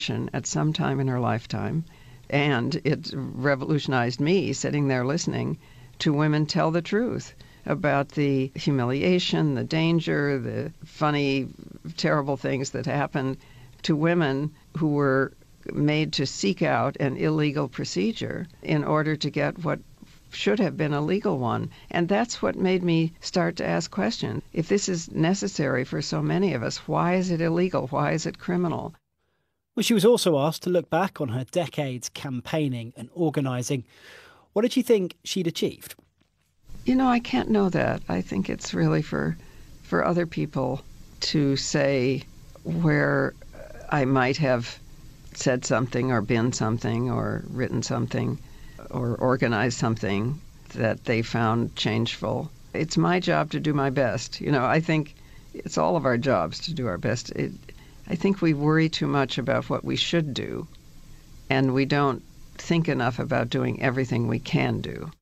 at some time in her lifetime, and it revolutionized me sitting there listening to women tell the truth about the humiliation, the danger, the funny, terrible things that happened to women who were made to seek out an illegal procedure in order to get what should have been a legal one. And that's what made me start to ask questions. If this is necessary for so many of us, why is it illegal? Why is it criminal? Well, she was also asked to look back on her decades campaigning and organising. What did she think she'd achieved? You know, I can't know that. I think it's really for other people to say where I might have said something or been something or written something or organized something that they found changeful. It's my job to do my best. You know, I think it's all of our jobs to do our best. I think we worry too much about what we should do, and we don't think enough about doing everything we can do.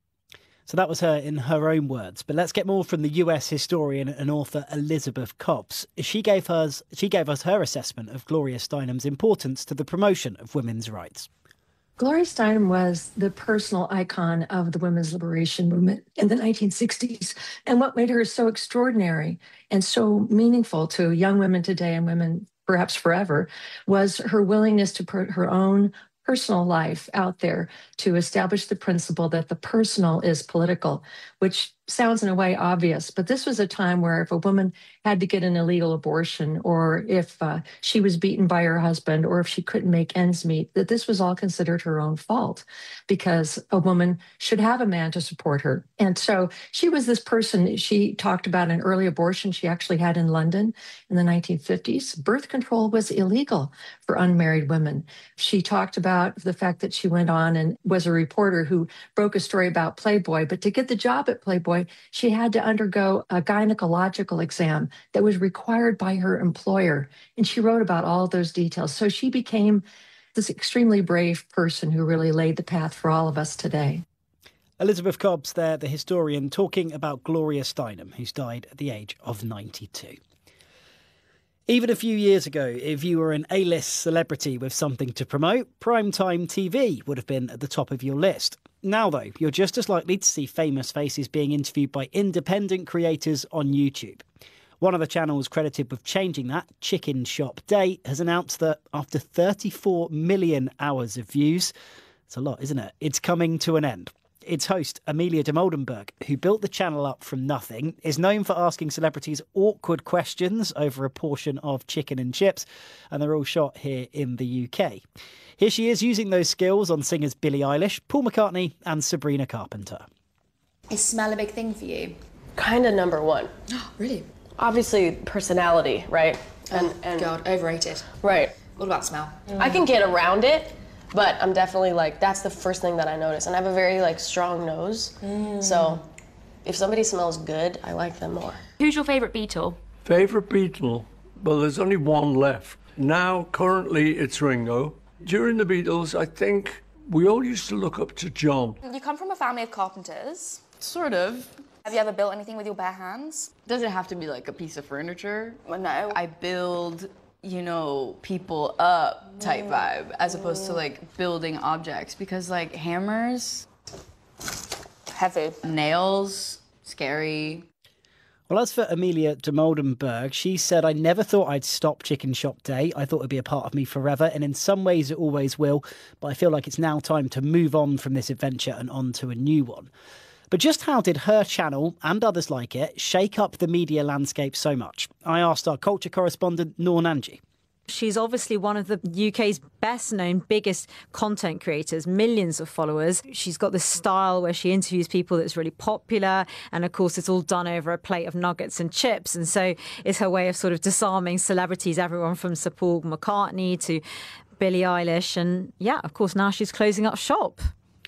So that was her in her own words. But let's get more from the US historian and author Elizabeth Cobbs. She gave us her assessment of Gloria Steinem's importance to the promotion of women's rights. Gloria Steinem was the personal icon of the women's liberation movement in the 1960s. And what made her so extraordinary and so meaningful to young women today and women perhaps forever was her willingness to put her own personal life out there to establish the principle that the personal is political, which sounds in a way obvious. But this was a time where if a woman had to get an illegal abortion, or if she was beaten by her husband, or if she couldn't make ends meet, that this was all considered her own fault, because a woman should have a man to support her. And so she was this person. She talked about an early abortion she actually had in London in the 1950s. Birth control was illegal for unmarried women. She talked about the fact that she went on and was a reporter who broke a story about Playboy, but to get the job at Playboy, she had to undergo a gynecological exam that was required by her employer. And she wrote about all of those details. So she became this extremely brave person who really laid the path for all of us today. Elizabeth Cobbs there, the historian, talking about Gloria Steinem, who's died at the age of 92. Even a few years ago, if you were an A-list celebrity with something to promote, primetime TV would have been at the top of your list. Now, though, you're just as likely to see famous faces being interviewed by independent creators on YouTube. One of the channels credited with changing that, Chicken Shop Day, has announced that after 34 million hours of views, it's a lot, isn't it? It's coming to an end. Its host, Amelia de Moldenberg, who built the channel up from nothing, is known for asking celebrities awkward questions over a portion of chicken and chips, and they're all shot here in the UK. Here she is using those skills on singers Billie Eilish, Paul McCartney and Sabrina Carpenter. Is smell a big thing for you? Kind of number one. Really? Obviously, personality, right? And God, overrated. Right. What about smell? I can get around it, but I'm definitely like, that's the first thing that I notice. And I have a very strong nose. So if somebody smells good, I like them more. Who's your favourite Beatle? Favourite Beatle? Well, there's only one left. Now, currently, it's Ringo. During the Beatles, I think we all used to look up to John. You come from a family of carpenters. Sort of. Have you ever built anything with your bare hands? Does it have to be like a piece of furniture? Well, no. I build, people up type vibe, as opposed to building objects, because hammers, Heavy. nails, scary. Well, as for Amelia de Moldenberg, she said, "I never thought I'd stop Chicken Shop Day. I thought it'd be a part of me forever, and in some ways it always will. But I feel like it's now time to move on from this adventure and on to a new one." But just how did her channel, and others like it, shake up the media landscape so much? I asked our culture correspondent, Noor Nanji. She's obviously one of the UK's best-known, biggest content creators, millions of followers. She's got this style where she interviews people that's really popular, and of course it's all done over a plate of nuggets and chips, and so it's her way of sort of disarming celebrities, everyone from Sir Paul McCartney to Billie Eilish, and yeah, of course now she's closing up shop.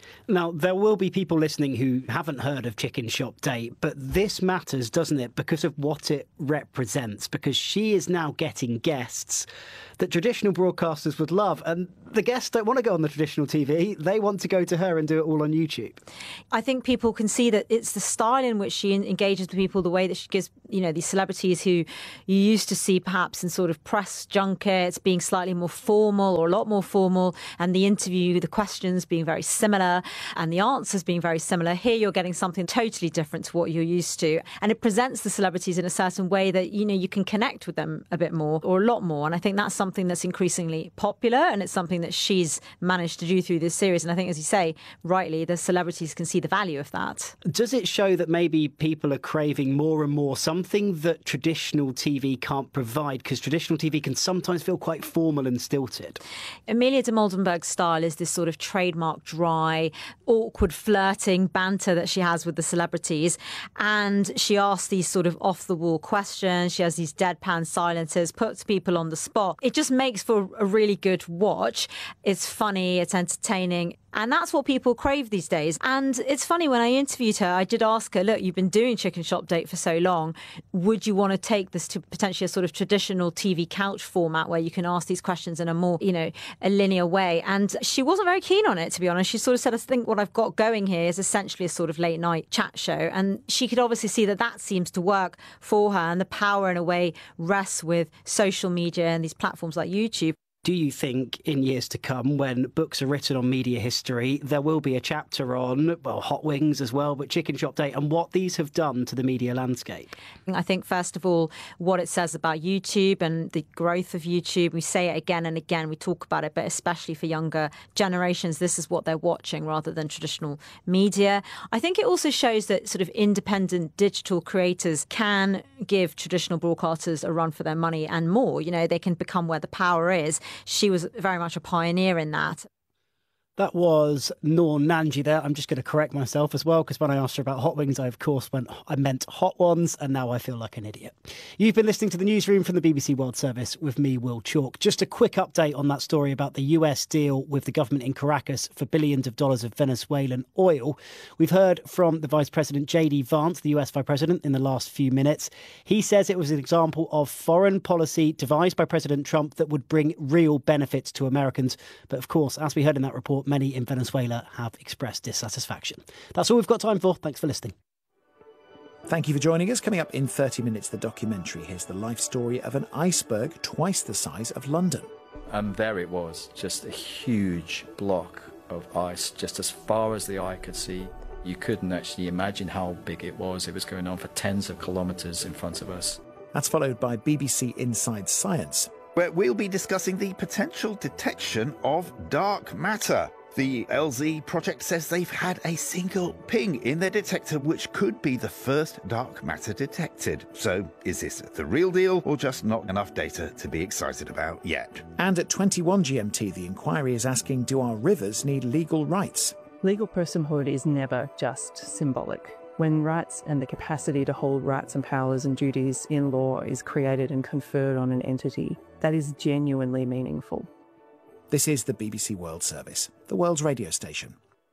Now, there will be people listening who haven't heard of Chicken Shop Date, but this matters, doesn't it, because of what it represents, because she is now getting guests that traditional broadcasters would love, and the guests don't want to go on the traditional TV. They want to go to her and do it all on YouTube. I think people can see that it's the style in which she engages with people, the way that she gives, these celebrities who you used to see perhaps in sort of press junkets being slightly more formal or a lot more formal, and the interview, the questions being very similar and the answers being very similar. Here you're getting something totally different to what you're used to. And it presents the celebrities in a certain way that, you can connect with them a bit more or a lot more. And I think that's something that's increasingly popular, and it's something that she's managed to do through this series. And I think, as you say, rightly, the celebrities can see the value of that. Does it show that maybe people are craving more and more something that traditional TV can't provide? Because traditional TV can sometimes feel quite formal and stilted. Amelia de Moldenberg's style is this sort of trademark, dry, awkward, flirting banter that she has with the celebrities. And she asks these sort of off-the-wall questions. She has these deadpan silences, puts people on the spot. It just makes for a really good watch. It's funny, it's entertaining. And that's what people crave these days. And it's funny, when I interviewed her, I did ask her, look, you've been doing Chicken Shop Date for so long. Would you want to take this to potentially a sort of traditional TV couch format where you can ask these questions in a more, a linear way? And she wasn't very keen on it, to be honest. She sort of said, I think what I've got going here is essentially a sort of late night chat show. And she could obviously see that that seems to work for her. And the power, in a way, rests with social media and these platforms like YouTube. Do you think in years to come, when books are written on media history, there will be a chapter on, Hot Wings as well, but Chicken Shop Date and what these have done to the media landscape? I think, first of all, what it says about YouTube and the growth of YouTube. We say it again and again, we talk about it, but especially for younger generations, this is what they're watching rather than traditional media. I think it also shows that sort of independent digital creators can give traditional broadcasters a run for their money and more. They can become where the power is. She was very much a pioneer in that. That was Noor Nanji there. I'm just going to correct myself as well, because when I asked her about hot wings, I, of course, meant hot ones, and now I feel like an idiot. You've been listening to the newsroom from the BBC World Service with me, Will Chalk. Just a quick update on that story about the US deal with the government in Caracas for billions of dollars of Venezuelan oil. We've heard from the Vice President J.D. Vance, the US Vice President, in the last few minutes. He says it was an example of foreign policy devised by President Trump that would bring real benefits to Americans. But of course, as we heard in that report, many in Venezuela have expressed dissatisfaction. That's all we've got time for. Thanks for listening. Thank you for joining us. Coming up in 30 minutes, the documentary. Here's the life story of an iceberg twice the size of London. And there it was, just a huge block of ice, just as far as the eye could see. You couldn't actually imagine how big it was. It was going on for tens of kilometres in front of us. That's followed by BBC Inside Science, where we'll be discussing the potential detection of dark matter. The LZ project says they've had a single ping in their detector, which could be the first dark matter detected. So, is this the real deal or just not enough data to be excited about yet? And at 21 GMT, the inquiry is asking, do our rivers need legal rights? Legal personhood is never just symbolic. When rights and the capacity to hold rights and powers and duties in law is created and conferred on an entity, that is genuinely meaningful. This is the BBC World Service, the world's radio station.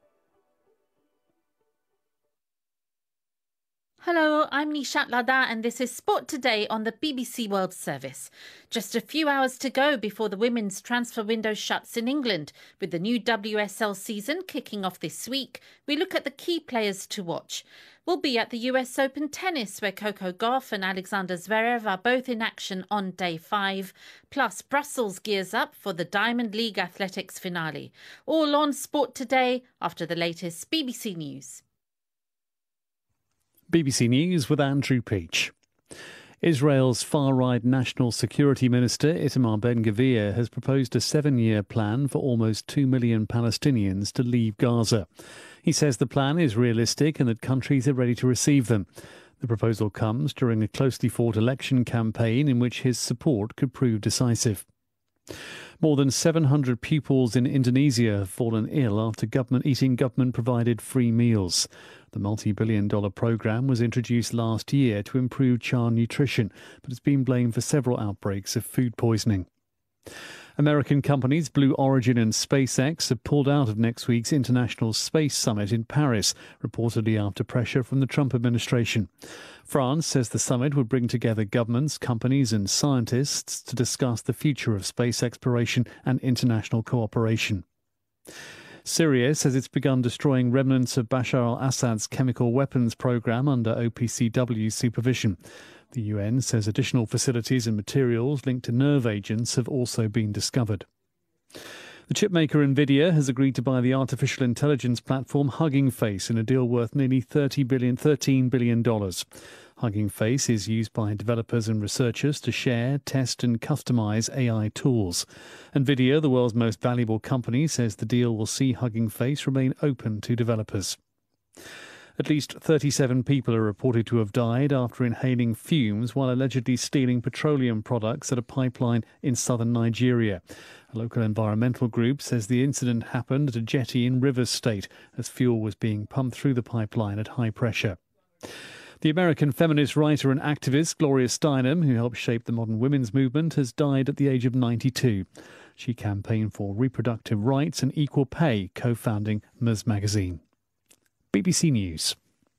Hello, I'm Nishat Lada and this is Sport Today on the BBC World Service. Just a few hours to go before the women's transfer window shuts in England. With the new WSL season kicking off this week, we look at the key players to watch. We'll be at the US Open Tennis, where Coco Gauff and Alexander Zverev are both in action on day 5. Plus, Brussels gears up for the Diamond League Athletics finale. All on Sport Today after the latest BBC News. BBC News with Andrew Peach. Israel's far-right National Security Minister Itamar Ben-Gvir has proposed a 7-year plan for almost 2 million Palestinians to leave Gaza. He says the plan is realistic and that countries are ready to receive them. The proposal comes during a closely fought election campaign in which his support could prove decisive. More than 700 pupils in Indonesia have fallen ill after eating government-provided free meals. The multi-billion-dollar programme was introduced last year to improve child nutrition, but it's been blamed for several outbreaks of food poisoning. American companies Blue Origin and SpaceX have pulled out of next week's International Space Summit in Paris, reportedly after pressure from the Trump administration. France says the summit would bring together governments, companies and scientists to discuss the future of space exploration and international cooperation. Syria says it's begun destroying remnants of Bashar al-Assad's chemical weapons program under OPCW supervision. The UN says additional facilities and materials linked to nerve agents have also been discovered. The chipmaker Nvidia has agreed to buy the artificial intelligence platform Hugging Face in a deal worth nearly $13 billion. Hugging Face is used by developers and researchers to share, test and customize AI tools. Nvidia, the world's most valuable company, says the deal will see Hugging Face remain open to developers. At least 37 people are reported to have died after inhaling fumes while allegedly stealing petroleum products at a pipeline in southern Nigeria. A local environmental group says the incident happened at a jetty in Rivers State as fuel was being pumped through the pipeline at high pressure. The American feminist writer and activist Gloria Steinem, who helped shape the modern women's movement, has died at the age of 92. She campaigned for reproductive rights and equal pay, co-founding Ms magazine. BBC News.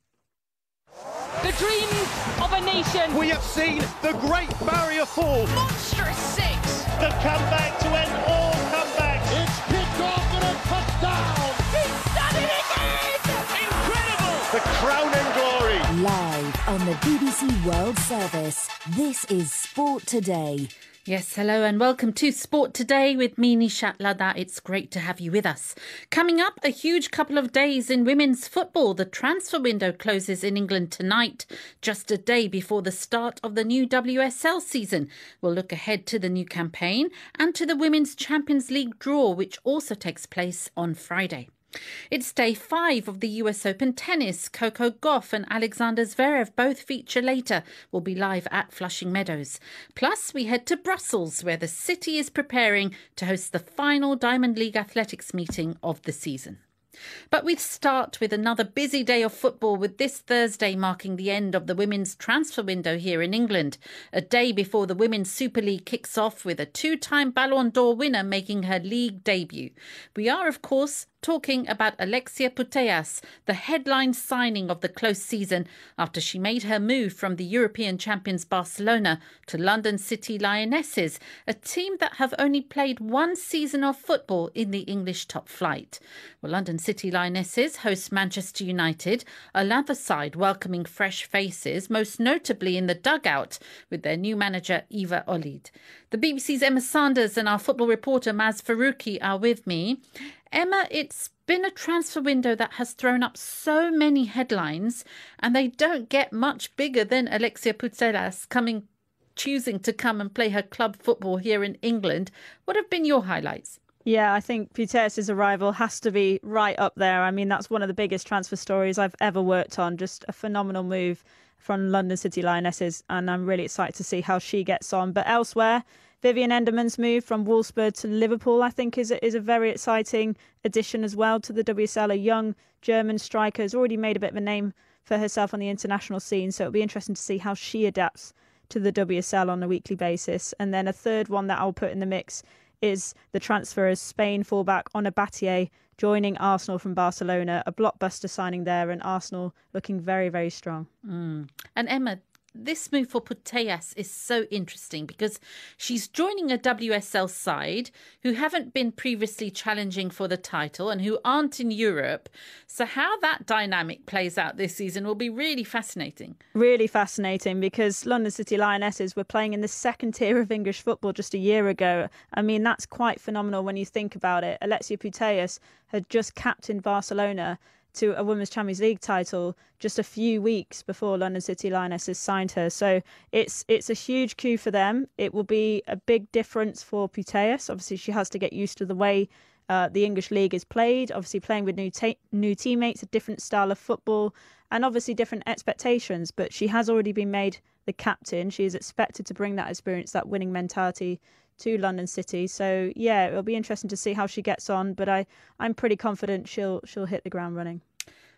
The dreams of a nation. We have seen the Great Barrier Fall. Monstrous six. The comeback to end all comebacks. It's picked off and a touchdown. He's done it again. Incredible. The crown and glory. Live on the BBC World Service. This is Sport Today. Yes, hello and welcome to Sport Today with me, Nishat Ladha. It's great to have you with us. Coming up, a huge couple of days in women's football. The transfer window closes in England tonight, just a day before the start of the new WSL season. We'll look ahead to the new campaign and to the Women's Champions League draw, which also takes place on Friday. It's day 5 of the US Open tennis. Coco Gauff and Alexander Zverev both feature later. Will be live at Flushing Meadows. Plus, we head to Brussels, where the city is preparing to host the final Diamond League athletics meeting of the season. But we start with another busy day of football, with this Thursday marking the end of the women's transfer window here in England, a day before the Women's Super League kicks off with a 2-time Ballon d'Or winner making her league debut. We are, of course, talking about Alexia Putellas, the headline signing of the close season after she made her move from the European champions Barcelona to London City Lionesses, a team that have only played one season of football in the English top flight. Well, London City Lionesses host Manchester United, another side welcoming fresh faces, most notably in the dugout with their new manager Eva Olid. The BBC's Emma Sanders and our football reporter Maz Faruqi are with me. Emma, it's been a transfer window that has thrown up so many headlines, and they don't get much bigger than Alexia Putellas choosing to come and play her club football here in England. What have been your highlights? Yeah, I think Putellas' arrival has to be right up there. I mean, that's one of the biggest transfer stories I've ever worked on. Just a phenomenal move from London City Lionesses, and I'm really excited to see how she gets on. But elsewhere, Vivian Enderman's move from Wolfsburg to Liverpool, I think, is a very exciting addition as well to the WSL. A young German striker has already made a bit of a name for herself on the international scene, so it'll be interesting to see how she adapts to the WSL on a weekly basis. And then a third one that I'll put in the mix is the transfer as Spain fullback Ona Batlle joining Arsenal from Barcelona, a blockbuster signing there, and Arsenal looking very, very strong. And Emma, this move for Putellas is so interesting because she's joining a WSL side who haven't been previously challenging for the title and who aren't in Europe. So how that dynamic plays out this season will be really fascinating. Really fascinating, because London City Lionesses were playing in the second tier of English football just a year ago. I mean, that's quite phenomenal when you think about it. Alexia Putellas had just captained Barcelona to a Women's Champions League title just a few weeks before London City Lionesses signed her. So it's a huge coup for them. It will be a big difference for Putellas. Obviously, she has to get used to the way the English league is played, obviously playing with new teammates, a different style of football, and obviously different expectations. But she has already been made the captain. She is expected to bring that experience, that winning mentality to London City. So yeah, it'll be interesting to see how she gets on, but I'm pretty confident she'll hit the ground running.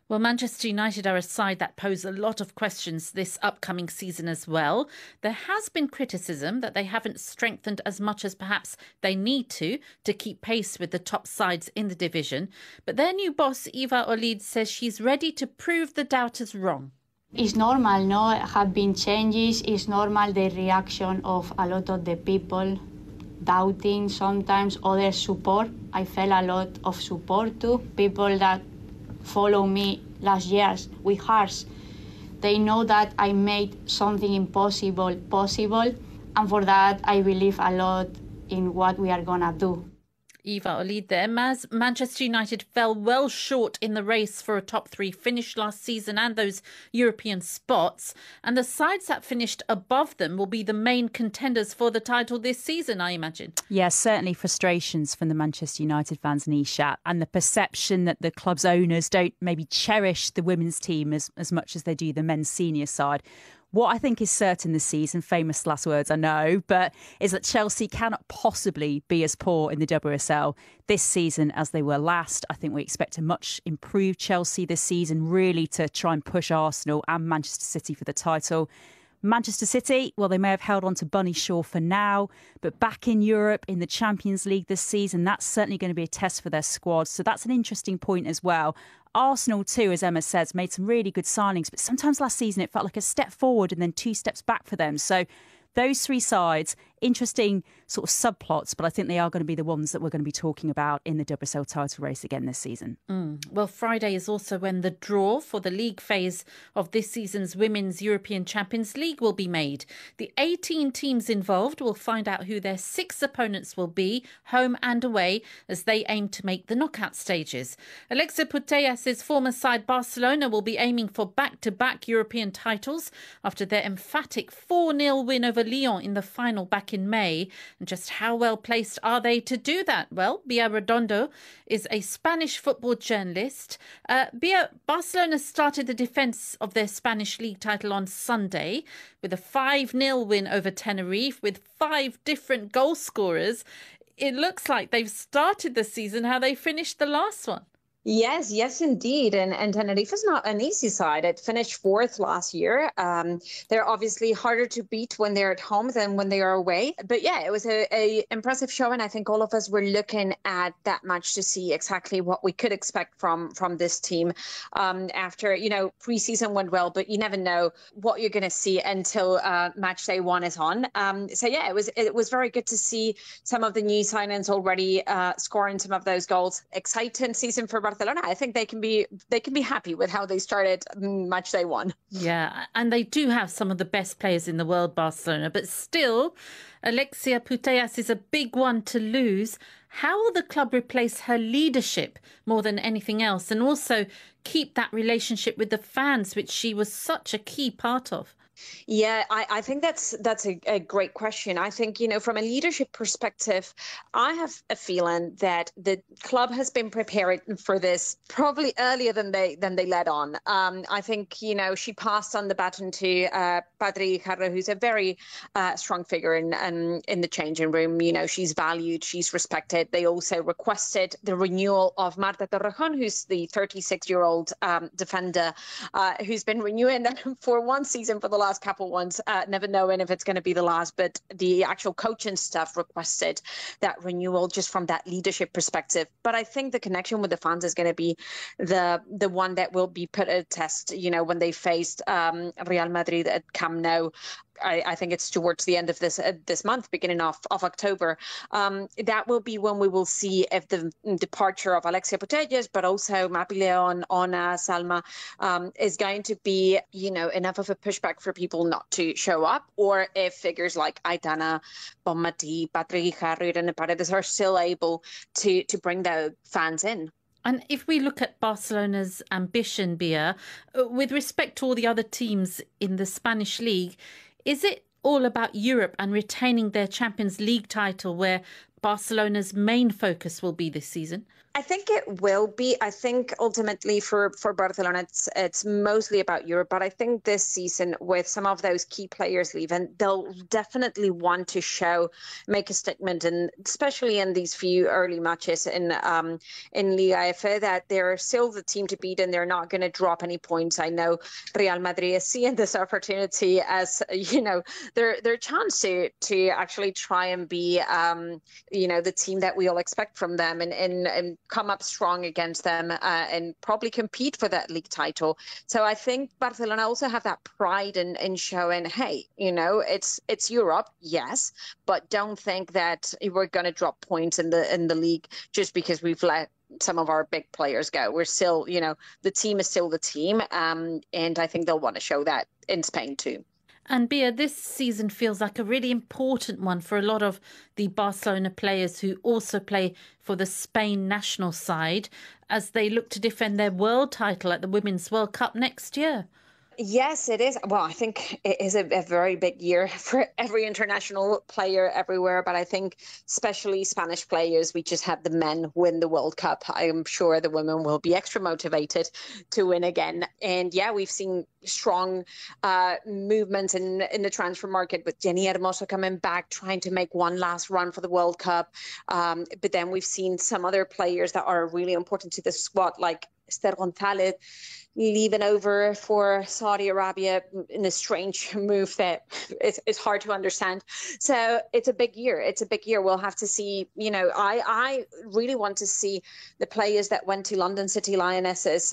Well, Manchester United are a side that pose a lot of questions this upcoming season as well. There has been criticism that they haven't strengthened as much as perhaps they need to keep pace with the top sides in the division. But their new boss, Eva Olid, says she's ready to prove the doubters wrong. It's normal, no? Have been changes. It's normal the reaction of a lot of the people, doubting sometimes, others support. I felt a lot of support too. People that follow me last years with hearts. They know that I made something impossible possible, and for that I believe a lot in what we are gonna do. Eva Olid there. Manchester United fell well short in the race for a top 3 finish last season and those European spots. And the sides that finished above them will be the main contenders for the title this season, I imagine. Yeah, certainly frustrations from the Manchester United fans, Nishat, and the perception that the club's owners don't maybe cherish the women's team as much as they do the men's senior side. What I think is certain this season, famous last words I know, but is that Chelsea cannot possibly be as poor in the WSL this season as they were last. I think we expect a much improved Chelsea this season, really to try and push Arsenal and Manchester City for the title. Manchester City, well, they may have held on to Bunny Shaw for now, but back in Europe in the Champions League this season, that's certainly going to be a test for their squad. So that's an interesting point as well. Arsenal too, as Emma says, made some really good signings, but sometimes last season it felt like a step forward and then 2 steps back for them. So those 3 sides, interesting sort of subplots, but I think they are going to be the ones that we're going to be talking about in the WSL title race again this season. Well, Friday is also when the draw for the league phase of this season's Women's European Champions League will be made. The 18 teams involved will find out who their 6 opponents will be, home and away, as they aim to make the knockout stages. Alexia Putellas' former side Barcelona will be aiming for back-to-back European titles after their emphatic 4-0 win over Lyon in the final back in May. And just how well placed are they to do that? Well, Bia Redondo is a Spanish football journalist. Bia, Barcelona started the defence of their Spanish league title on Sunday with a 5-0 win over Tenerife with 5 different goal scorers. It looks like they've started the season how they finished the last one. Yes, indeed. And Tenerife is not an easy side. It finished 4th last year. They're obviously harder to beat when they're at home than when they are away. But yeah, it was a impressive show. And I think all of us were looking at that match to see exactly what we could expect from this team. After, preseason went well, but you never know what you're going to see until match day 1 is on. So yeah, it was very good to see some of the new signings already scoring some of those goals. Exciting season for Barcelona. I think they can be happy with how they started match day 1. Yeah, and they do have some of the best players in the world, Barcelona, but still, Alexia Putellas is a big one to lose. How will the club replace her leadership more than anything else, and also keep that relationship with the fans, which she was such a key part of? Yeah, I think that's a great question. I think, from a leadership perspective, I have a feeling that the club has been preparing for this probably earlier than they let on. I think, she passed on the baton to Patri Guijarro, who's a very strong figure in the changing room. She's valued, she's respected. They also requested the renewal of Marta Torrejón, who's the 36-year-old defender who's been renewing for 1 season for the last couple ones, never knowing if it's going to be the last, but the actual coaching staff requested that renewal just from that leadership perspective. But I think the connection with the fans is going to be the one that will be put at test, when they faced Real Madrid at Camp Nou. I think it's towards the end of this month, beginning of October. That will be when we will see if the departure of Alexia Putellas, but also Mapi León, Ona, Salma, is going to be, enough of a pushback for people not to show up, or if figures like Aitana Bonmatí, Patri Guijarro, Irene Paredes are still able to bring the fans in. And if we look at Barcelona's ambition, Bia, with respect to all the other teams in the Spanish league, is it all about Europe and retaining their Champions League title, where Barcelona's main focus will be this season? I think it will be. I think ultimately for Barcelona, it's mostly about Europe. But I think this season, with some of those key players leaving, they'll definitely want to make a statement, and especially in these few early matches in Liga F, that they're still the team to beat and they're not going to drop any points. I know Real Madrid is seeing this opportunity as their chance to actually try and be the team that we all expect from them and come up strong against them and probably compete for that league title. So I think Barcelona also have that pride in showing, hey, it's Europe, yes, but don't think that we're going to drop points in the league just because we've let some of our big players go. We're still, the team is still the team, and I think they'll want to show that in Spain too. And Bia, this season feels like a really important one for a lot of the Barcelona players who also play for the Spain national side as they look to defend their world title at the Women's World Cup next year. Yes, it is. Well, I think it is a very big year for every international player everywhere. But I think especially Spanish players, we just had the men win the World Cup. I am sure the women will be extra motivated to win again. And yeah, we've seen strong movement in the transfer market with Jenny Hermoso coming back, trying to make one last run for the World Cup. But then we've seen some other players that are really important to the squad, like Esther González, leaving over for Saudi Arabia in a strange move that is hard to understand. So it's a big year. We'll have to see, I really want to see the players that went to London City Lionesses.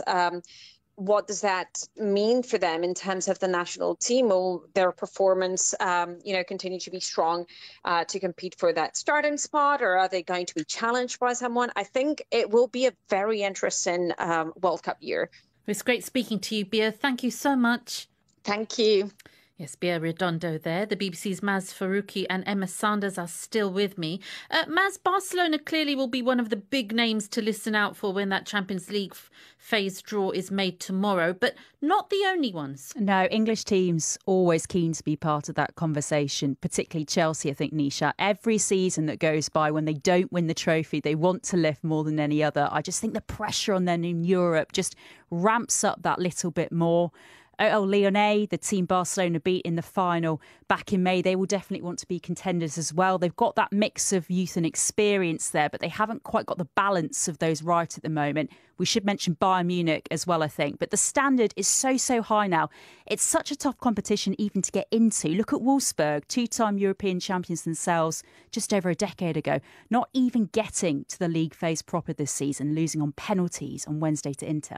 What does that mean for them in terms of the national team? Will their performance, continue to be strong to compete for that starting spot, or are they going to be challenged by someone? I think it will be a very interesting World Cup year. It's great speaking to you, Bia. Thank you so much. Thank you. Yes, Bia Redondo there. The BBC's Maz Faruqi and Emma Sanders are still with me. Maz, Barcelona clearly will be one of the big names to listen out for when that Champions League phase draw is made tomorrow, but not the only ones. No, English teams always keen to be part of that conversation, particularly Chelsea, I think, Nisha. Every season that goes by when they don't win the trophy, they want to lift more than any other. I just think the pressure on them in Europe just ramps up that little bit more. Lyonnais, the team Barcelona beat in the final back in May, they will definitely want to be contenders as well. They've got that mix of youth and experience there, but they haven't quite got the balance of those right at the moment. We should mention Bayern Munich as well, I think. But the standard is so high now. It's such a tough competition even to get into. Look at Wolfsburg, two-time European champions themselves just over a decade ago, not even getting to the league phase proper this season, losing on penalties on Wednesday to Inter.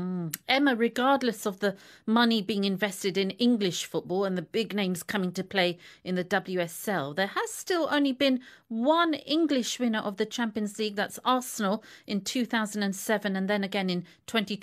Emma, regardless of the money being invested in English football and the big names coming to play in the WSL, there has still only been one English winner of the Champions League. That's Arsenal in 2007 and then again in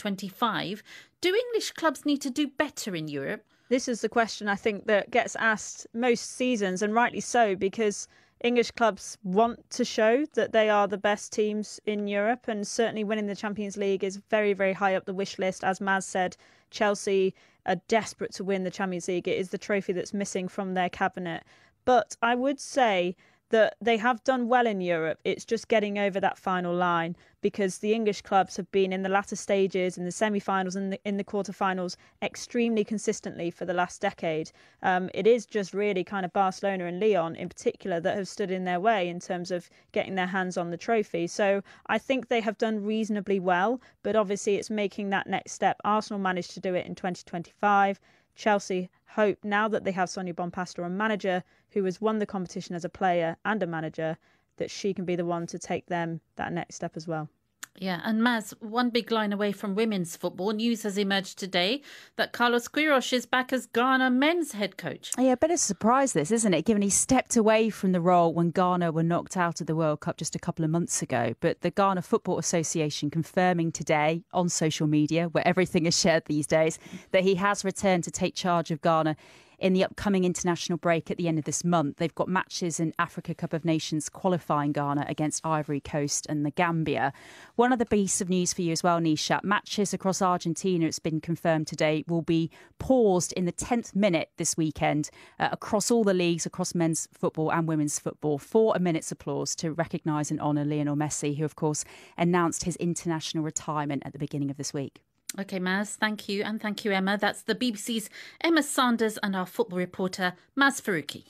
2025. Do English clubs need to do better in Europe? This is the question I think that gets asked most seasons, and rightly so, because English clubs want to show that they are the best teams in Europe, and certainly winning the Champions League is very, very high up the wish list. As Maz said, Chelsea are desperate to win the Champions League. It is the trophy that's missing from their cabinet. But I would say that they have done well in Europe. It's just getting over that final line, because the English clubs have been in the latter stages, in the semi-finals and in the quarter-finals extremely consistently for the last decade. It is just really kind of Barcelona and Lyon in particular that have stood in their way in terms of getting their hands on the trophy. So I think they have done reasonably well, but obviously it's making that next step. Arsenal managed to do it in 2025. Chelsea hope, now that they have Sonia Bonpastor, a manager who has won the competition as a player and a manager, that she can be the one to take them that next step as well. Yeah, and Maz, one big line away from women's football, news has emerged today that Carlos Queiroz is back as Ghana men's head coach. Yeah, a bit of a surprise this, isn't it, given he stepped away from the role when Ghana were knocked out of the World Cup just a couple of months ago. But the Ghana Football Association confirming today on social media, where everything is shared these days, that he has returned to take charge of Ghana in the upcoming international break at the end of this month. They've got matches in Africa Cup of Nations qualifying Ghana against Ivory Coast and the Gambia. One other piece of news for you as well, Nishat. Matches across Argentina, it's been confirmed today, will be paused in the 10th minute this weekend across all the leagues, across men's football and women's football, for a minute's applause to recognise and honour Lionel Messi, who, of course, announced his international retirement at the beginning of this week. OK, Maz, thank you. And thank you, Emma. That's the BBC's Emma Sanders and our football reporter, Maz Faruqi.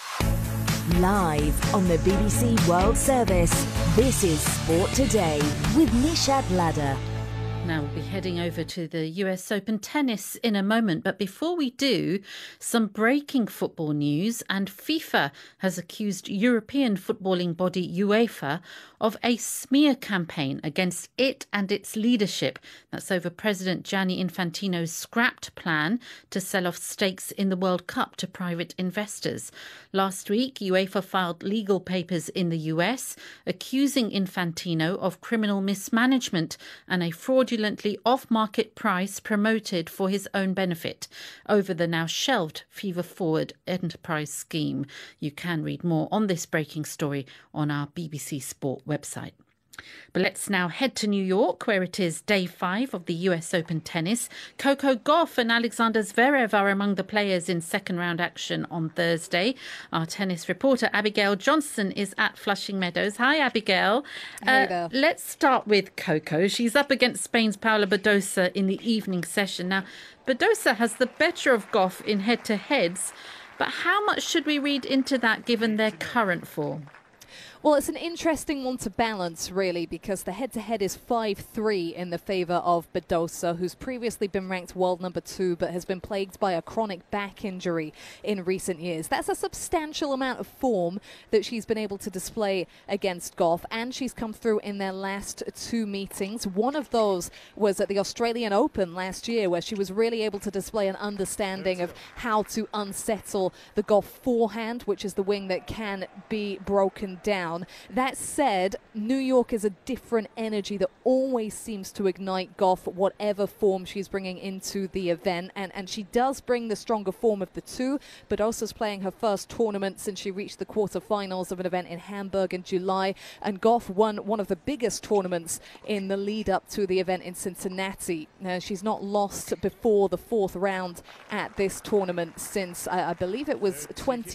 Live on the BBC World Service, this is Sport Today with Nishat Ladder. Now we'll be heading over to the US Open tennis in a moment. But before we do, some breaking football news. And FIFA has accused European footballing body UEFA of a smear campaign against it and its leadership. That's over President Gianni Infantino's scrapped plan to sell off stakes in the World Cup to private investors. Last week, UEFA filed legal papers in the US accusing Infantino of criminal mismanagement and a fraudulently off-market price promoted for his own benefit over the now shelved FIFA Forward enterprise scheme. You can read more on this breaking story on our BBC Sport website. But let's now head to New York, where it is day 5 of the US Open tennis. Coco Gauff and Alexander Zverev are among the players in second-round action on Thursday. Our tennis reporter, Abigail Johnson, is at Flushing Meadows. Hi, Abigail. Hey there. Let's start with Coco. She's up against Spain's Paula Badosa in the evening session. Now, Badosa has the better of Gauff in head-to-heads, but how much should we read into that given their current form? Well, it's an interesting one to balance, really, because the head-to-head is 5-3 in the favour of Badosa, who's previously been ranked world number 2 but has been plagued by a chronic back injury in recent years. That's a substantial amount of form that she's been able to display against Gauff, and she's come through in their last 2 meetings. One of those was at the Australian Open last year, where she was really able to display an understanding of how to unsettle the Gauff forehand, which is the wing that can be broken down. That said, New York is a different energy that always seems to ignite Gauff, whatever form she's bringing into the event. And she does bring the stronger form of the two. Badosa's playing her first tournament since she reached the quarterfinals of an event in Hamburg in July. And Gauff won one of the biggest tournaments in the lead up to the event in Cincinnati. She's not lost before the 4th round at this tournament since, I believe it was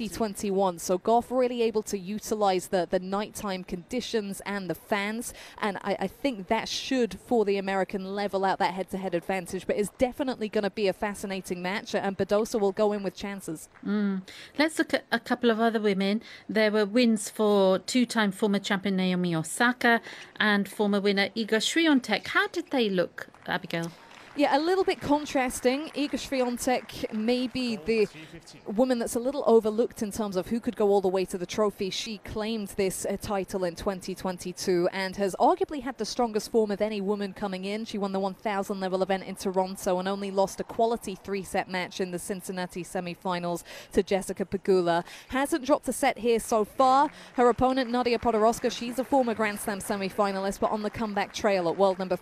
2021. So Gauff really able to utilize the nighttime conditions and the fans, and I think that should, for the American, level out that head-to-head advantage, but it's definitely going to be a fascinating match, and Badosa will go in with chances. Let's look at a couple of other women. There were wins for 2-time former champion Naomi Osaka and former winner Iga Swiatek. How did they look, Abigail? Yeah, a little bit contrasting. Iga Swiatek may be the woman that's a little overlooked in terms of who could go all the way to the trophy. She claimed this title in 2022 and has arguably had the strongest form of any woman coming in. She won the 1,000 level event in Toronto and only lost a quality 3-set match in the Cincinnati semi-finals to Jessica Pegula. Hasn't dropped a set here so far. Her opponent, Nadia Podoroska, she's a former Grand Slam semi-finalist, but on the comeback trail at world number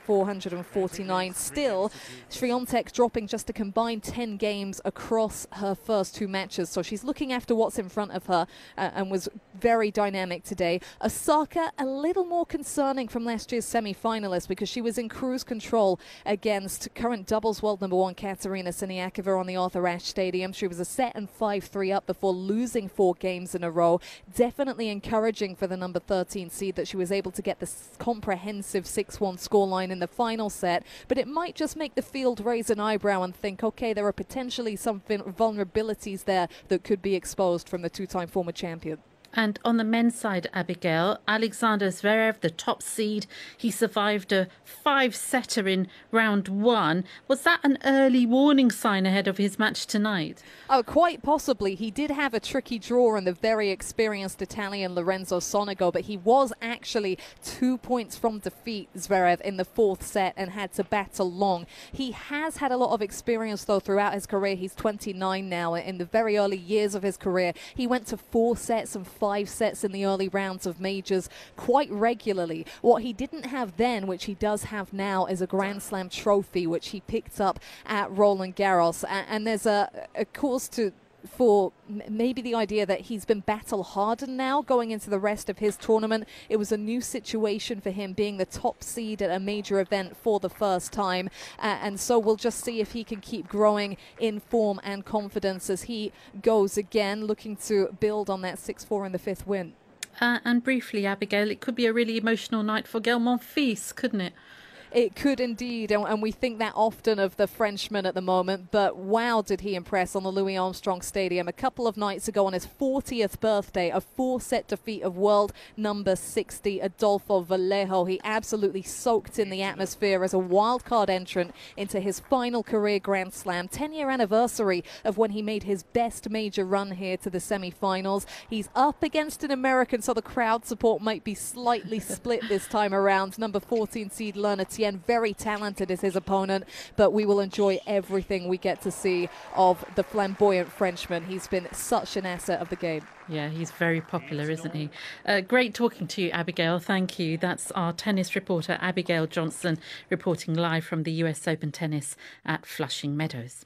449. Still, Swiatek dropping just a combined 10 games across her first 2 matches. So she's looking after what's in front of her and was very dynamic today. Osaka, a little more concerning from last year's semi-finalist because she was in cruise control against current doubles world number 1 Katerina Siniakova on the Arthur Ashe Stadium. She was a set and 5-3 up before losing 4 games in a row. Definitely encouraging for the number 13 seed that she was able to get this comprehensive 6-1 scoreline in the final set, but it might just make the field raise an eyebrow and think, okay, there are potentially some vulnerabilities there that could be exposed from the 2-time former champion. And on the men's side, Abigail, Alexander Zverev, the top seed, he survived a 5-setter in round 1. Was that an early warning sign ahead of his match tonight? Oh, quite possibly. He did have a tricky draw in the very experienced Italian Lorenzo Sonego, but he was actually 2 points from defeat, Zverev, in the 4th set and had to battle long. He has had a lot of experience, though, throughout his career. He's 29 now. In the very early years of his career, he went to 4 sets and 5 sets in the early rounds of majors quite regularly. What he didn't have then, which he does have now, is a Grand Slam trophy, which he picked up at Roland Garros. And there's a cause to for maybe the idea that he's been battle hardened now going into the rest of his tournament. It was a new situation for him, being the top seed at a major event for the first time. And so we'll just see if he can keep growing in form and confidence as he goes again, looking to build on that 6-4 in the fifth win. And briefly, Abigail, it could be a really emotional night for Gael Monfils, couldn't it? It could indeed, and we think that often of the Frenchman at the moment, but wow, did he impress on the Louis Armstrong Stadium a couple of nights ago on his 40th birthday, a 4-set defeat of world number 60, Adolfo Vallejo. He absolutely soaked in the atmosphere as a wildcard entrant into his final career Grand Slam, 10-year anniversary of when he made his best major run here to the semi-finals. He's up against an American, so the crowd support might be slightly split this time around. Number 14 seed Lerner Tien, very talented as his opponent, but we will enjoy everything we get to see of the flamboyant Frenchman. He's been such an asset of the game. Yeah, he's very popular, isn't he? Great talking to you, Abigail. Thank you. That's our tennis reporter, Abigail Johnson, reporting live from the US Open Tennis at Flushing Meadows.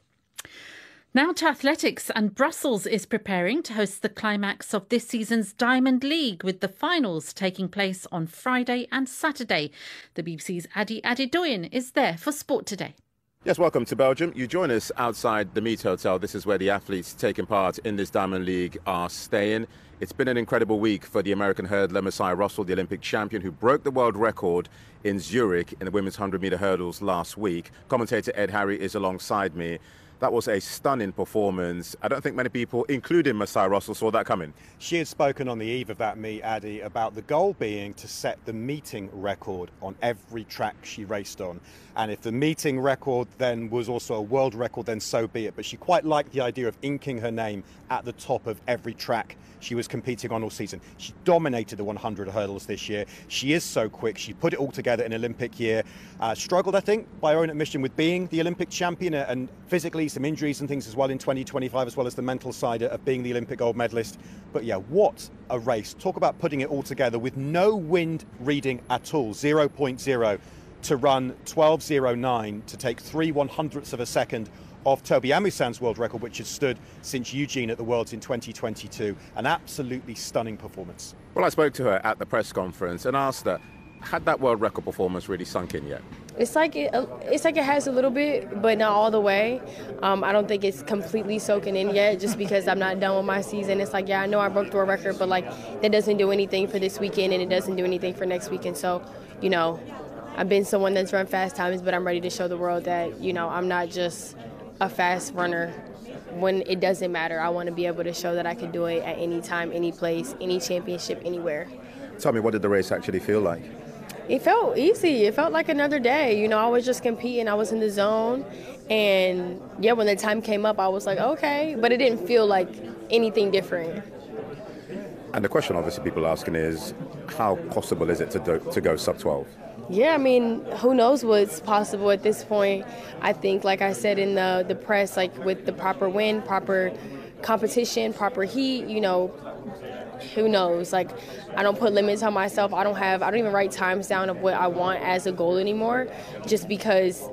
Now to athletics, and Brussels is preparing to host the climax of this season's Diamond League, with the finals taking place on Friday and Saturday. The BBC's Adi Adedoyin is there for Sport Today. Yes, welcome to Belgium. You join us outside the Meet Hotel. This is where the athletes taking part in this Diamond League are staying. It's been an incredible week for the American hurdler Messiah Russell, the Olympic champion who broke the world record in Zurich in the women's 100-meter hurdles last week. Commentator Ed Harry is alongside me. That was a stunning performance. I don't think many people, including Messiah Russell, saw that coming. She had spoken on the eve of that meet, Addy, about the goal being to set the meeting record on every track she raced on. And if the meeting record then was also a world record, then so be it. But she quite liked the idea of inking her name at the top of every track she was competing on all season. She dominated the 100 hurdles this year. She is so quick. She put it all together in an Olympic year. Struggled, I think, by her own admission with being the Olympic champion, and physically some injuries and things as well in 2025, as well as the mental side of being the Olympic gold medalist. But yeah, what a race. Talk about putting it all together with no wind reading at all, 0.0, to run 12.09 to take 3/100ths of a second of Toby Amusan's world record, which has stood since Eugene at the Worlds in 2022. An absolutely stunning performance. Well, I spoke to her at the press conference and asked her, had that world record performance really sunk in yet? It's like it has a little bit, but not all the way. I don't think it's completely soaking in yet, just because I'm not done with my season. It's like, yeah, I know I broke the world record, but like that doesn't do anything for this weekend, and it doesn't do anything for next weekend. So, you know, I've been someone that's run fast times, but I'm ready to show the world that, you know, I'm not just a fast runner. When it doesn't matter, I want to be able to show that I can do it at any time, any place, any championship, anywhere. Tell me, what did the race actually feel like? It felt easy. It felt like another day. You know, I was just competing. I was in the zone. And yeah, when the time came up, I was like, okay. But it didn't feel like anything different. And the question obviously people are asking is, how possible is it to go sub-12? Yeah, I mean, who knows what's possible at this point. I think, like I said in the press, like with the proper wind, proper competition, proper heat, you know, who knows? Like, I don't put limits on myself. I don't even write times down of what I want as a goal anymore, just because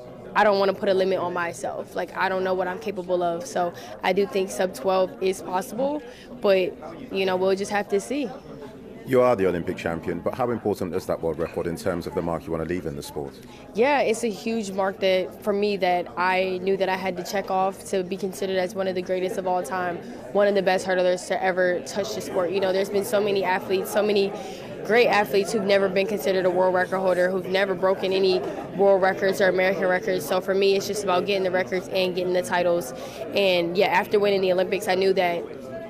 I don't want to put a limit on myself. Like, I don't know what I'm capable of. So I do think sub-12 is possible, but, you know, we'll just have to see. You are the Olympic champion, but how important is that world record in terms of the mark you want to leave in the sport? Yeah, it's a huge mark that for me that I knew that I had to check off to be considered as one of the greatest of all time, one of the best hurdlers to ever touch the sport. You know, there's been so many athletes, so many great athletes who've never been considered a world record holder, who've never broken any world records or American records. So for me, it's just about getting the records and getting the titles. And yeah, after winning the Olympics, I knew that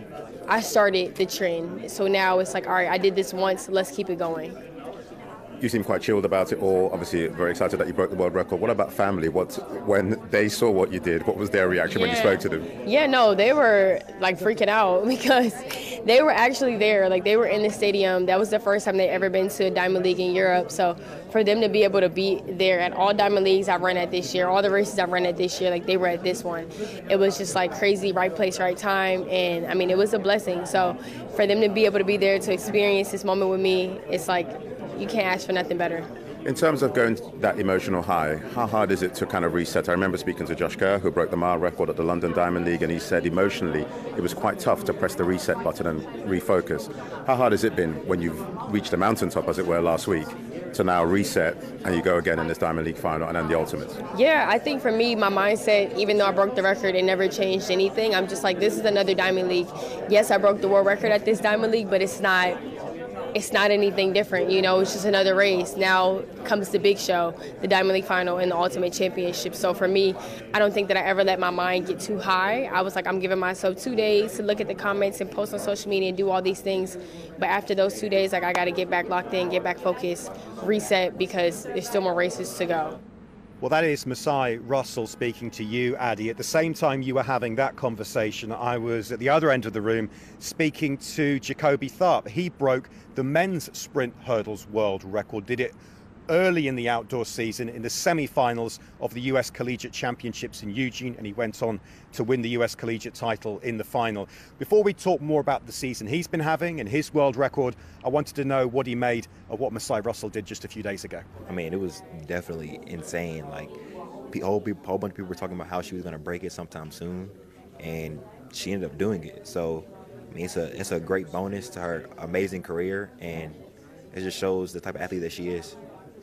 I started the trend. So now it's like, all right, I did this once, let's keep it going. You seem quite chilled about it all, obviously very excited that you broke the world record. What about family? When they saw what you did, what was their reaction when you spoke to them? Yeah, no, they were like freaking out because they were actually there. Like, they were in the stadium. That was the first time they'd ever been to a Diamond League in Europe. So for them to be able to be there at all Diamond Leagues I've run at this year, all the races I've run at this year, like they were at this one. It was just like crazy, right place, right time. And I mean, it was a blessing. So for them to be able to be there to experience this moment with me, it's like, you can't ask for nothing better. In terms of going that emotional high, how hard is it to kind of reset? I remember speaking to Josh Kerr, who broke the mile record at the London Diamond League, and he said emotionally it was quite tough to press the reset button and refocus. How hard has it been when you've reached the mountaintop, as it were, last week, to now reset and you go again in this Diamond League final and then the Ultimates? Yeah, I think for me, my mindset, even though I broke the record, it never changed anything. I'm just like, this is another Diamond League. Yes, I broke the world record at this Diamond League, but it's not anything different, it's just another race. Now comes the big show, the Diamond League final and the Ultimate Championship. So for me, I don't think that I ever let my mind get too high. I was like, I'm giving myself 2 days to look at the comments and post on social media and do all these things. But after those 2 days, I got to get back locked in, get back focused, reset, because there's still more races to go. Well, that is Masai Russell speaking to you, Addy. At the same time you were having that conversation, I was at the other end of the room speaking to Jacoby Tharp. He broke the men's sprint hurdles world record, did it early in the outdoor season in the semi-finals of the US Collegiate Championships in Eugene, and he went on to win the US Collegiate title in the final. Before we talk more about the season he's been having and his world record, I wanted to know what he made of what Masai Russell did just a few days ago. I mean, it was definitely insane. Like, a whole bunch of people were talking about how she was going to break it sometime soon, and she ended up doing it. So, I mean, it's a great bonus to her amazing career, and it just shows the type of athlete that she is.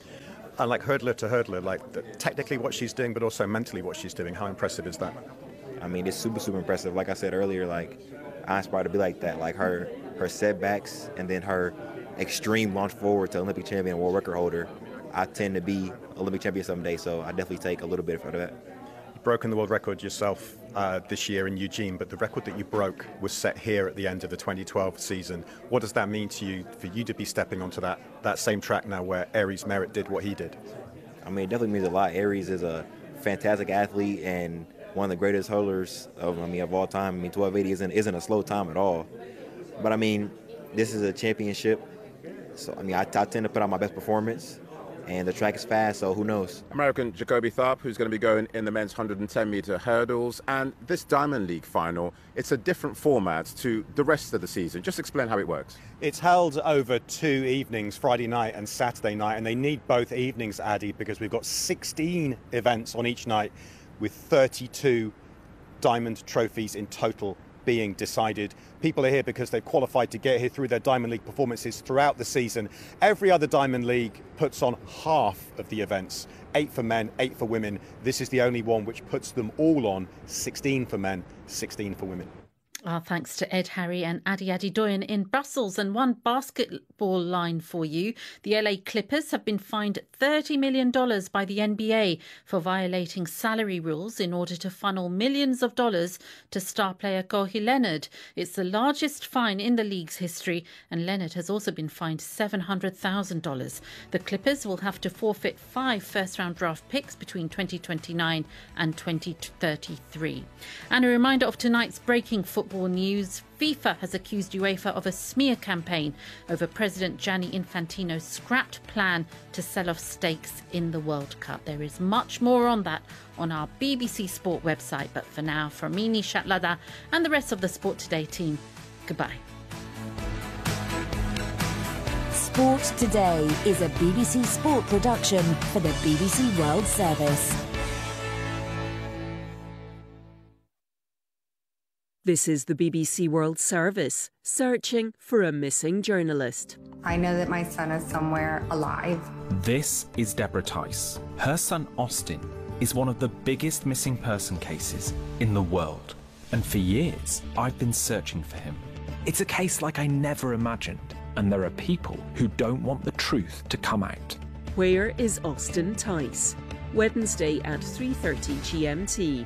And like hurdler to hurdler, like technically what she's doing, but also mentally what she's doing, how impressive is that? I mean, it's super, super impressive. Like I said earlier, like, I aspire to be like that. Like her setbacks and then her extreme launch forward to Olympic champion and world record holder. I tend to be Olympic champion someday, so I definitely take a little bit of that. You've broken the world record yourself this year in Eugene, but the record that you broke was set here at the end of the 2012 season. What does that mean to you, for you to be stepping onto that same track now where Aries Merritt did what he did? I mean, it definitely means a lot. Aries is a fantastic athlete and one of the greatest hurdlers of all time. I mean, 1280 isn't a slow time at all. But I mean, this is a championship, so I mean, I tend to put out my best performance. And the track is fast, so who knows? American Jacoby Tharp, who's going to be going in the men's 110-meter hurdles. And this Diamond League final, it's a different format to the rest of the season. Just explain how it works. It's held over 2 evenings, Friday night and Saturday night, and they need both evenings, Addy, because we've got 16 events on each night with 32 diamond trophies in total being decided. People are here because they've qualified to get here through their Diamond League performances throughout the season. Every other Diamond League puts on half of the events, 8 for men, 8 for women. This is the only one which puts them all on 16 for men, 16 for women. Our thanks to Ed Harry and Addy Doyen in Brussels. And one basketball line for you. The LA Clippers have been fined $30 million by the NBA for violating salary rules in order to funnel millions of dollars to star player Kawhi Leonard. It's the largest fine in the league's history, and Leonard has also been fined $700,000. The Clippers will have to forfeit 5 first-round draft picks between 2029 and 2033. And a reminder of tonight's breaking football news. FIFA has accused UEFA of a smear campaign over President Gianni Infantino's scrapped plan to sell off stakes in the World Cup. There is much more on that on our BBC Sport website. But for now, from me, Nishat Ladha, and the rest of the Sport Today team, goodbye. Sport Today is a BBC Sport production for the BBC World Service. This is the BBC World Service, searching for a missing journalist. I know that my son is somewhere alive. This is Deborah Tice. Her son Austin is one of the biggest missing person cases in the world. And for years, I've been searching for him. It's a case like I never imagined. And there are people who don't want the truth to come out. Where is Austin Tice? Wednesday at 3:30 GMT.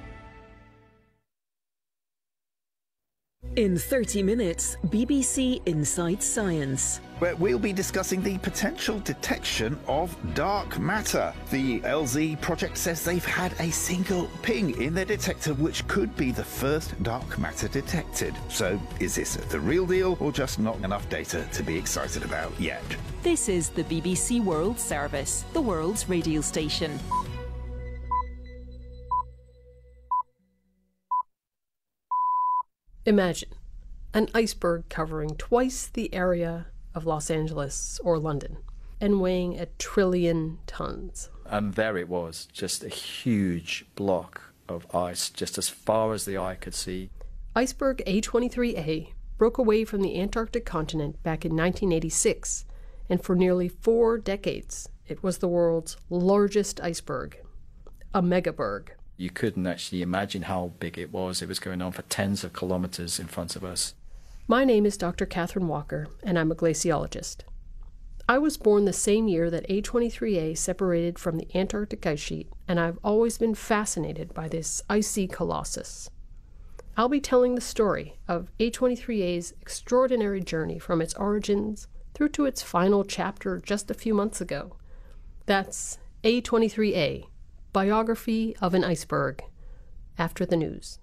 In 30 minutes, BBC Inside Science. Where we'll be discussing the potential detection of dark matter. The LZ project says they've had a single ping in their detector which could be the first dark matter detected. So is this the real deal or just not enough data to be excited about yet? This is the BBC World Service, the world's radio station. Imagine an iceberg covering twice the area of Los Angeles or London. and weighing 1 trillion tons. And there it was, just a huge block of ice, just as far as the eye could see. Iceberg A23A broke away from the Antarctic continent back in 1986, and for nearly 4 decades, it was the world's largest iceberg, a megaberg. You couldn't actually imagine how big it was. It was going on for tens of kilometers in front of us. My name is Dr. Catherine Walker, and I'm a glaciologist. I was born the same year that A23A separated from the Antarctic ice sheet, and I've always been fascinated by this icy colossus. I'll be telling the story of A23A's extraordinary journey from its origins through to its final chapter just a few months ago. That's A23A, Biography of an Iceberg, after the news.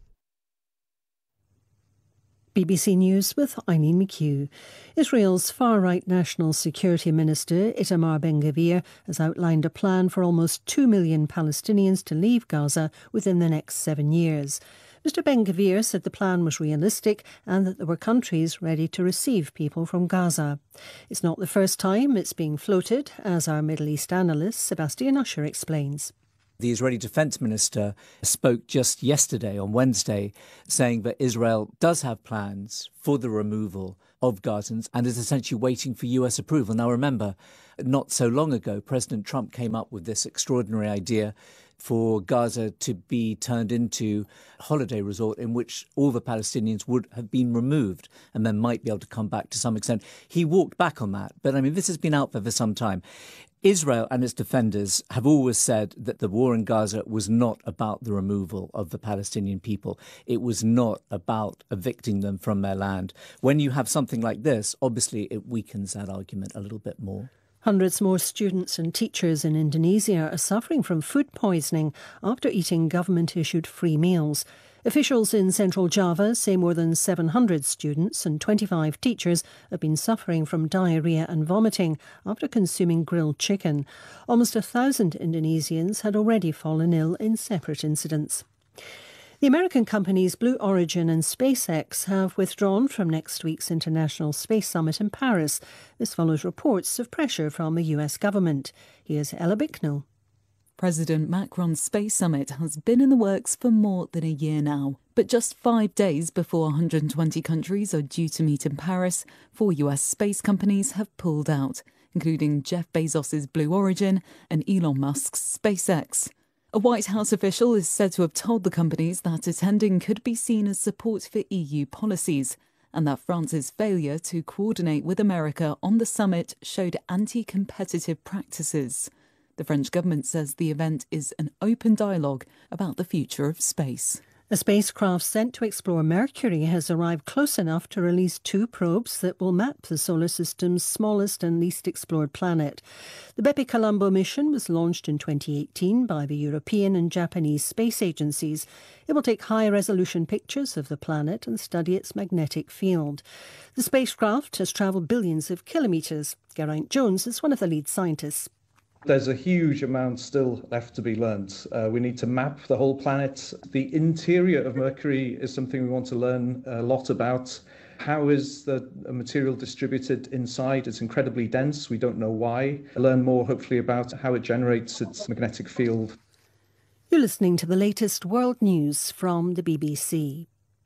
BBC News with Eileen McHugh. Israel's far-right National Security Minister Itamar Ben-Gvir has outlined a plan for almost 2 million Palestinians to leave Gaza within the next 7 years. Mr Ben-Gvir said the plan was realistic and that there were countries ready to receive people from Gaza. It's not the first time it's being floated, as our Middle East analyst Sebastian Usher explains. The Israeli Defense Minister spoke just yesterday, on Wednesday, saying that Israel does have plans for the removal of Gazans and is essentially waiting for US approval. Now, remember, not so long ago, President Trump came up with this extraordinary idea for Gaza to be turned into a holiday resort in which all the Palestinians would have been removed and then might be able to come back to some extent. He walked back on that. But, I mean, this has been out there for some time. Israel and its defenders have always said that the war in Gaza was not about the removal of the Palestinian people. It was not about evicting them from their land. When you have something like this, obviously it weakens that argument a little bit more. Hundreds more students and teachers in Indonesia are suffering from food poisoning after eating government-issued free meals. Officials in central Java say more than 700 students and 25 teachers have been suffering from diarrhoea and vomiting after consuming grilled chicken. Almost 1,000 Indonesians had already fallen ill in separate incidents. The American companies Blue Origin and SpaceX have withdrawn from next week's International Space Summit in Paris. This follows reports of pressure from the US government. Here's Ella Bicknell. President Macron's Space Summit has been in the works for more than a year now. But just 5 days before 120 countries are due to meet in Paris, 4 US space companies have pulled out, including Jeff Bezos's Blue Origin and Elon Musk's SpaceX. A White House official is said to have told the companies that attending could be seen as support for EU policies, and that France's failure to coordinate with America on the summit showed anti-competitive practices. The French government says the event is an open dialogue about the future of space. A spacecraft sent to explore Mercury has arrived close enough to release 2 probes that will map the solar system's smallest and least explored planet. The Bepi Colombo mission was launched in 2018 by the European and Japanese space agencies. It will take high-resolution pictures of the planet and study its magnetic field. The spacecraft has travelled billions of kilometres. Geraint Jones is one of the lead scientists. There's a huge amount still left to be learnt. We need to map the whole planet. The interior of Mercury is something we want to learn a lot about. How is the material distributed inside? It's incredibly dense. We don't know why. Learn more, hopefully, about how it generates its magnetic field. You're listening to the latest world news from the BBC.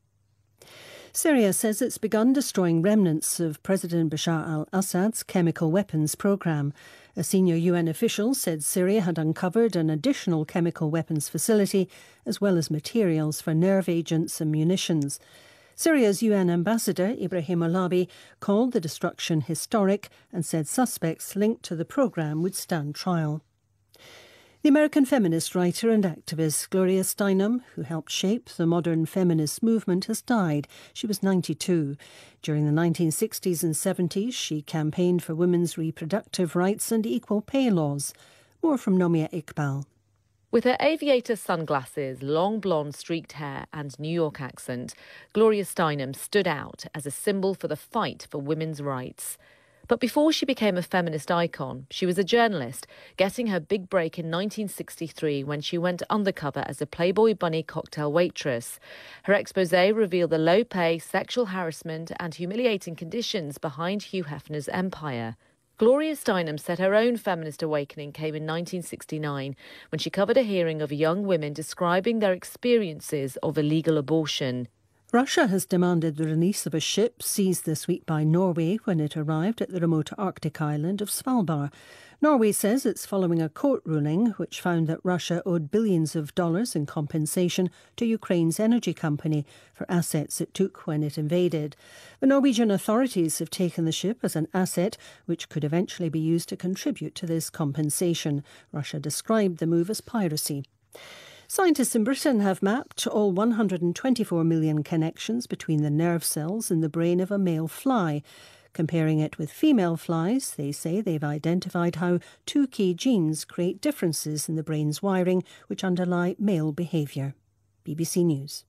Syria says it's begun destroying remnants of President Bashar al-Assad's chemical weapons programme. A senior UN official said Syria had uncovered an additional chemical weapons facility, as well as materials for nerve agents and munitions. Syria's UN ambassador, Ibrahim Olabi, called the destruction historic and said suspects linked to the programme would stand trial. The American feminist writer and activist Gloria Steinem, who helped shape the modern feminist movement, has died. She was 92. During the 1960s and 70s, she campaigned for women's reproductive rights and equal pay laws. More from Nomia Iqbal. With her aviator sunglasses, long blonde streaked hair and New York accent, Gloria Steinem stood out as a symbol for the fight for women's rights. But before she became a feminist icon, she was a journalist, getting her big break in 1963 when she went undercover as a Playboy Bunny cocktail waitress. Her exposé revealed the low pay, sexual harassment and humiliating conditions behind Hugh Hefner's empire. Gloria Steinem said her own feminist awakening came in 1969 when she covered a hearing of young women describing their experiences of illegal abortion. Russia has demanded the release of a ship seized this week by Norway when it arrived at the remote Arctic island of Svalbard. Norway says it's following a court ruling which found that Russia owed billions of dollars in compensation to Ukraine's energy company for assets it took when it invaded. The Norwegian authorities have taken the ship as an asset which could eventually be used to contribute to this compensation. Russia described the move as piracy. Scientists in Britain have mapped all 124 million connections between the nerve cells in the brain of a male fly. Comparing it with female flies, they say they've identified how two key genes create differences in the brain's wiring which underlie male behaviour. BBC News.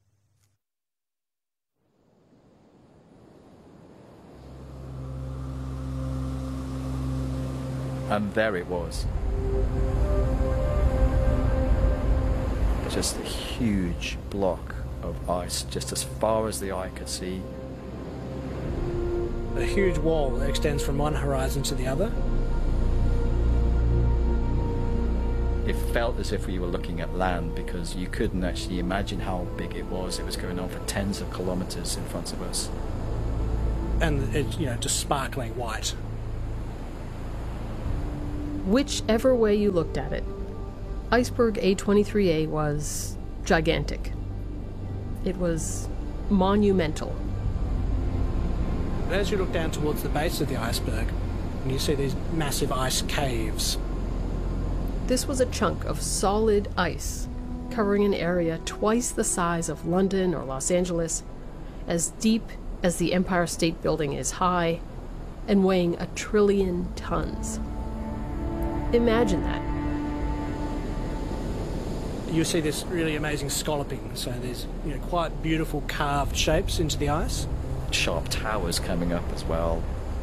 And there it was. Just a huge block of ice, just as far as the eye could see. A huge wall that extends from one horizon to the other. It felt as if we were looking at land because you couldn't actually imagine how big it was. It was going on for tens of kilometres in front of us. And it's, just sparkling white. Whichever way you looked at it, iceberg A23A was gigantic. It was monumental. As you look down towards the base of the iceberg, you see these massive ice caves. This was a chunk of solid ice covering an area twice the size of London or Los Angeles, as deep as the Empire State Building is high, and weighing 1 trillion tons. Imagine that. You see this really amazing scalloping, so there's quite beautiful carved shapes into the ice. Sharp towers coming up as well.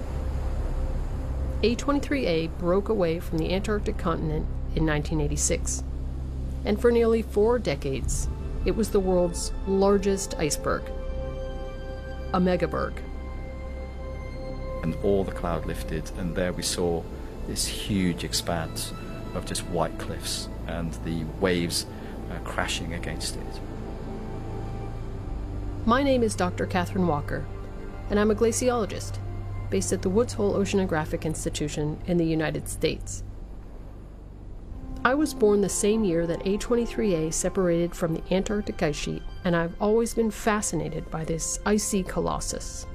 A23A broke away from the Antarctic continent in 1986, and for nearly 4 decades it was the world's largest iceberg, a megaberg. And all the cloud lifted, and there we saw this huge expanse of just white cliffs and the waves crashing against it. My name is Dr. Catherine Walker, and I'm a glaciologist based at the Woods Hole Oceanographic Institution in the United States. I was born the same year that A23A separated from the Antarctic ice sheet, and I've always been fascinated by this icy colossus.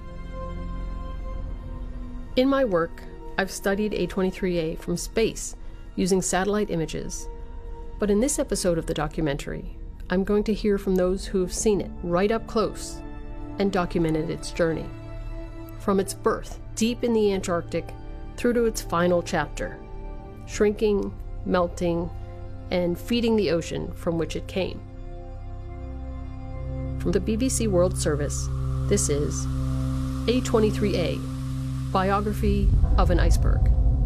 In my work, I've studied A23A from space using satellite images, but in this episode of the documentary, I'm going to hear from those who have seen it right up close and documented its journey. From its birth deep in the Antarctic through to its final chapter, shrinking, melting, and feeding the ocean from which it came. From the BBC World Service, this is A23A, Biography of an Iceberg.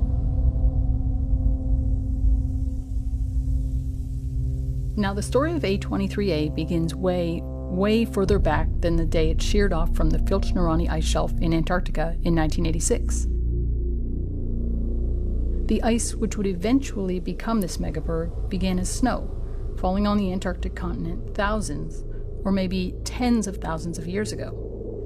Now, the story of A23A begins way further back than the day it sheared off from the Filch-Narani ice shelf in Antarctica in 1986. The ice which would eventually become this megaberg began as snow, falling on the Antarctic continent thousands, or maybe tens of thousands of years ago.